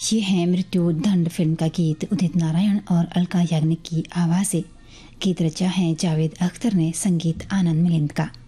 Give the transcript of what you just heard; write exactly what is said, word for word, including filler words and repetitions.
ये है मृत्यु दंड फिल्म का गीत उदित नारायण और अलका याग्निक की आवाज से। गीत रचा है जावेद अख्तर ने, संगीत आनंद मिलिंद का।